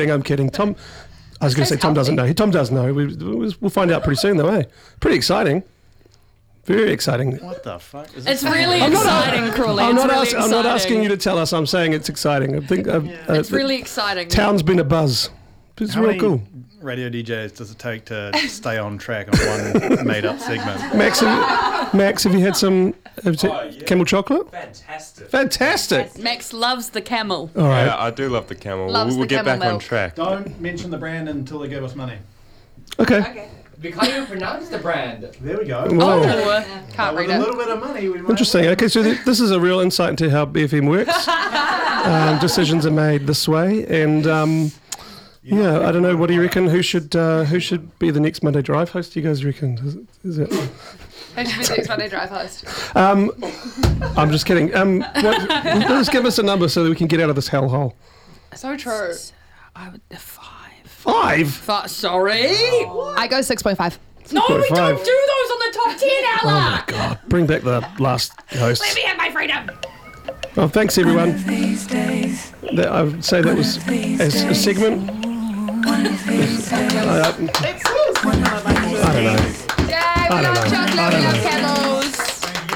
I'm kidding. Tom, I was going to say Tom doesn't know. Tom does know. We'll find out pretty soon, though, eh? Pretty exciting. Very exciting. What the fuck? It's really exciting, Crawley. I'm not asking you to tell us. I'm saying it's exciting. I think it's really exciting. Town's been a buzz. It's real cool. Radio DJs does it take to stay on track on one made-up segment? Max, have you had some camel chocolate? Fantastic. Max loves the camel. All right. Yeah, I do love the camel. Loves We'll the get camel back on milk. track. Don't mention the brand until they give us money. Okay. We can't even pronounce the brand. There we go. Whoa. Can't read With a it. little bit of money, we might. Interesting. Okay, so this is a real insight into how BFM works. Decisions are made this way, and yeah, I don't know. What do you reckon? Who should be the next Monday Drive host? Do you guys reckon? Is it? Who should be the next Monday Drive host? I'm just kidding. Let's give us a number so that we can get out of this hellhole. So true. I would 5. 5. Sorry. I go 6.5. No, we 6.5. don't do those on the top 10, Oh Ella. my God! Bring back the last host. Let me have my freedom. Well, thanks everyone. I would say that was a segment.